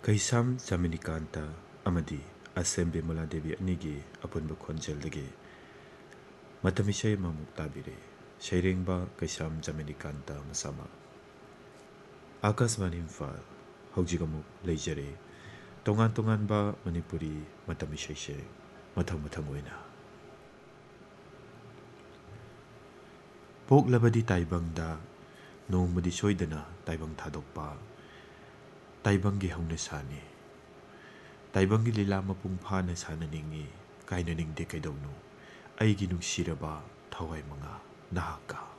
ꯀꯩꯁꯥꯝ ꯖꯃꯤꯅꯤꯀꯥꯟꯇ ꯑꯃꯗꯤ ꯑꯁꯦꯝ ꯕꯤꯃꯂꯥ ꯗꯦꯕꯤ ꯑꯅꯤꯒꯤ ꯑꯄꯨꯟꯕ ꯈꯣꯟꯖꯦꯜꯗꯒꯤ ꯃꯇꯝ ꯏꯁꯩ ꯑꯃꯃꯨꯛ ꯇꯥꯕꯤꯔꯦ꯫ ꯁꯩꯔꯦꯡꯕ ꯀꯩꯁꯥꯝ ꯖꯃꯤꯅꯤꯀꯥꯟꯇ ꯃꯁꯥꯃꯛ꯫ ꯑꯥꯀꯥꯁꯕꯥꯅꯤ ꯏꯝꯐꯥꯜ ꯍꯧꯖꯤꯛ ꯑꯃꯨꯛ ꯂꯩꯖꯔꯦ ꯇꯣꯉꯥꯟ ꯇꯣꯉꯥꯟꯕ ꯃꯅꯤꯄꯨꯔꯤ ꯃꯇꯝ ꯏꯁꯩꯁꯦ ꯃꯊꯪ ꯃꯊꯪ ꯑꯣꯏꯅ꯫ ꯄꯣꯛꯂꯕꯗꯤ ꯇꯥꯏꯕꯪꯗ ꯅꯣꯡꯃꯗꯤ ꯁꯣꯏꯗꯅ ꯇꯥꯏꯕꯪ ꯊꯥꯗꯣꯛꯄ ꯇꯥꯏꯕꯪꯒꯤ ꯍꯧꯅꯁꯥꯅꯤ꯫ ꯇꯥꯏꯕꯪꯒꯤ ꯂꯤꯂꯥ ꯃꯄꯨꯡ ꯐꯥꯅ ꯁꯥꯟꯅꯅꯤꯡꯉꯤ ꯀꯥꯏꯅꯅꯤꯡꯗꯦ ꯀꯩꯗꯧꯅꯣ ꯑꯩꯒꯤ ꯅꯨꯡꯁꯤꯔꯕ ꯊꯋꯥꯏ ꯃꯉꯥ ꯅꯍꯥꯛꯀ꯫